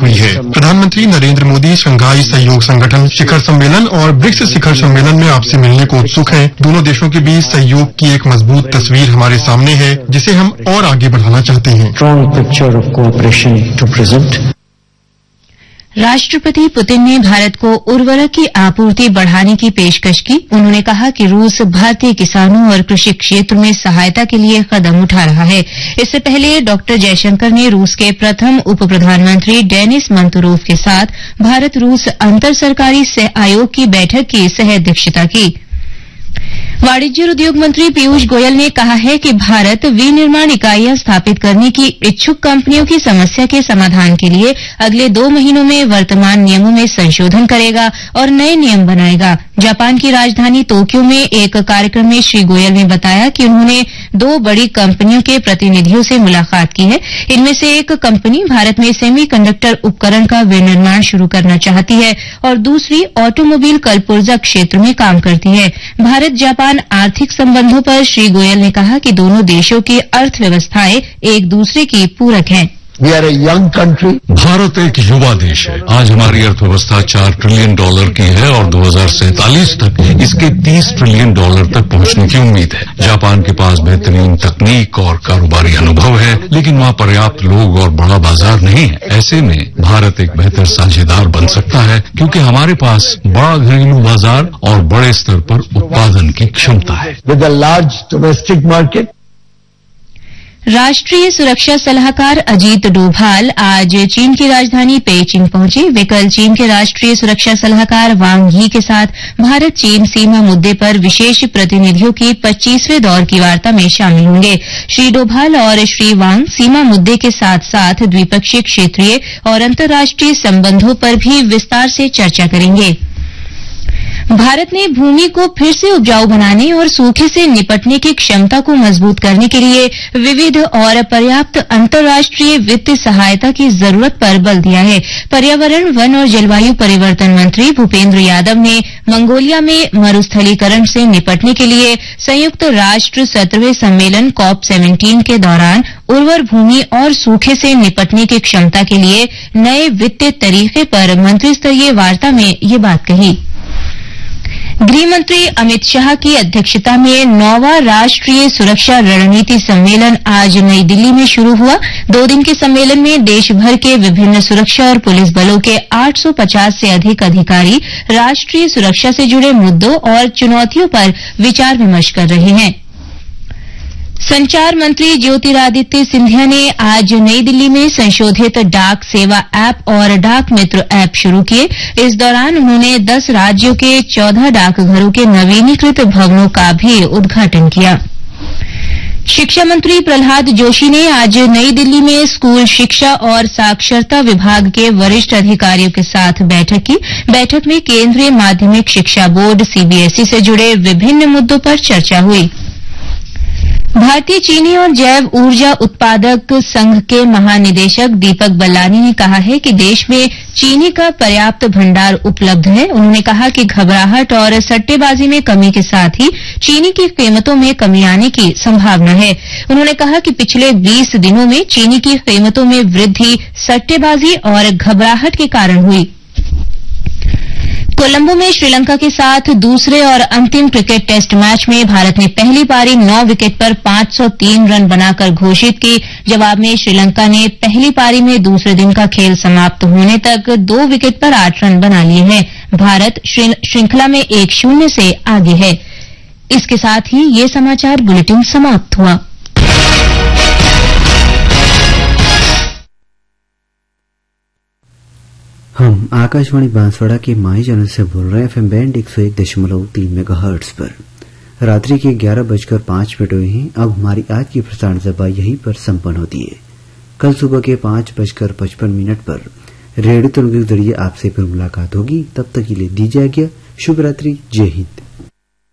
हुई है। प्रधानमंत्री नरेंद्र मोदी शंघाई सहयोग संगठन शिखर सम्मेलन और ब्रिक्स शिखर सम्मेलन में आपसे मिलने को उत्सुक हैं। दोनों देशों के बीच सहयोग की एक मजबूत तस्वीर हमारे सामने है, जिसे हम और आगे बढ़ाना चाहते हैं। राष्ट्रपति पुतिन ने भारत को उर्वरक की आपूर्ति बढ़ाने की पेशकश की। उन्होंने कहा कि रूस भारतीय किसानों और कृषि क्षेत्र में सहायता के लिए कदम उठा रहा है। इससे पहले डॉक्टर जयशंकर ने रूस के प्रथम उप प्रधानमंत्री डेनिस मंतुरोव के साथ भारत रूस अंतर सरकारी आयोग की बैठक की सह अध्यक्षता की। वाणिज्य और उद्योग मंत्री पीयूष गोयल ने कहा है कि भारत विनिर्माण इकाइयां स्थापित करने की इच्छुक कंपनियों की समस्या के समाधान के लिए अगले 2 महीनों में वर्तमान नियमों में संशोधन करेगा और नए नियम बनाएगा। जापान की राजधानी तोक्यो में एक कार्यक्रम में श्री गोयल ने बताया कि उन्होंने 2 बड़ी कंपनियों के प्रतिनिधियों से मुलाकात की है। इनमें से एक कंपनी भारत में सेमीकंडक्टर उपकरण का विनिर्माण शुरू करना चाहती है और दूसरी ऑटोमोबाइल कलपुर्जा क्षेत्र में काम करती है। भारत जापान आर्थिक संबंधों पर श्री गोयल ने कहा कि दोनों देशों की अर्थव्यवस्थाएं एक दूसरे की पूरक हैं। We are a young country. Bharat एक युवा देश है। आज हमारी अर्थव्यवस्था $4 ट्रिलियन की है और 2047 तक इसके $30 ट्रिलियन तक पहुंचने की उम्मीद है। जापान के पास बेहतरीन तकनीक और कारोबारी अनुभव है, लेकिन वहाँ पर्याप्त लोग और बड़ा बाजार नहीं है। ऐसे में भारत एक बेहतर साझेदार बन सकता है, क्योंकि हमारे पास बड़ा घरेलू बाजार और बड़े स्तर पर उत्पादन की क्षमता है। With a large domestic market. राष्ट्रीय सुरक्षा सलाहकार अजीत डोभाल आज चीन की राजधानी पेइचिंग पहुंचे। वे कल चीन के राष्ट्रीय सुरक्षा सलाहकार वांग यी के साथ भारत चीन सीमा मुद्दे पर विशेष प्रतिनिधियों की 25वें दौर की वार्ता में शामिल होंगे। श्री डोभाल और श्री वांग सीमा मुद्दे के साथ साथ द्विपक्षीय, क्षेत्रीय और अंतर्राष्ट्रीय संबंधों पर भी विस्तार से चर्चा करेंगे। भारत ने भूमि को फिर से उपजाऊ बनाने और सूखे से निपटने की क्षमता को मजबूत करने के लिए विविध और पर्याप्त अंतर्राष्ट्रीय वित्तीय सहायता की जरूरत पर बल दिया है। पर्यावरण, वन और जलवायु परिवर्तन मंत्री भूपेंद्र यादव ने मंगोलिया में मरुस्थलीकरण से निपटने के लिए संयुक्त राष्ट्र 17वें सम्मेलन COP17 के दौरान उर्वर भूमि और सूखे से निपटने की क्षमता के लिए नए वित्तीय तरीके पर मंत्रिस्तरीय वार्ता में ये बात कही। गृहमंत्री अमित शाह की अध्यक्षता में 9वां राष्ट्रीय सुरक्षा रणनीति सम्मेलन आज नई दिल्ली में शुरू हुआ। 2 दिन के सम्मेलन में देश भर के विभिन्न सुरक्षा और पुलिस बलों के 850 से अधिक अधिकारी राष्ट्रीय सुरक्षा से जुड़े मुद्दों और चुनौतियों पर विचार विमर्श कर रहे हैं। संचार मंत्री ज्योतिरादित्य सिंधिया ने आज नई दिल्ली में संशोधित डाक सेवा ऐप और डाक मित्र ऐप शुरू किए। इस दौरान उन्होंने 10 राज्यों के 14 डाकघरों के नवीनीकृत भवनों का भी उद्घाटन किया। शिक्षा मंत्री प्रहलाद जोशी ने आज नई दिल्ली में स्कूल शिक्षा और साक्षरता विभाग के वरिष्ठ अधिकारियों के साथ बैठक की। बैठक में केंद्रीय माध्यमिक शिक्षा बोर्ड CBSE से जुड़े विभिन्न मुद्दों पर चर्चा हुई। भारतीय चीनी और जैव ऊर्जा उत्पादक संघ के महानिदेशक दीपक बल्लानी ने कहा है कि देश में चीनी का पर्याप्त भंडार उपलब्ध है। उन्होंने कहा कि घबराहट और सट्टेबाजी में कमी के साथ ही चीनी की कीमतों में कमी आने की संभावना है। उन्होंने कहा कि पिछले 20 दिनों में चीनी की कीमतों में वृद्धि सट्टेबाजी और घबराहट के कारण हुई। कोलंबो में श्रीलंका के साथ दूसरे और अंतिम क्रिकेट टेस्ट मैच में भारत ने पहली पारी 9 विकेट पर 503 रन बनाकर घोषित की। जवाब में श्रीलंका ने पहली पारी में दूसरे दिन का खेल समाप्त होने तक 2 विकेट पर 8 रन बना लिए हैं। भारत श्रृंखला में 1-0 से आगे है। इसके साथ ही ये समाचार बुलेटिन समाप्त हुआ। हम आकाशवाणी बांसवाड़ा के माई चैनल से बोल रहे हैं। FM बैंड 101.3 मेगाहर्ट्ज पर। रात्रि के 11:05 हुए हैं। अब हमारी आज की प्रसारण सभा यहीं पर संपन्न होती है। कल सुबह के 5:55 पर रेडियो तेलुगु के जरिए आपसे फिर मुलाकात होगी। तब तक के लिए दीजिए आज्ञा। शुभ रात्रि। जय हिंद।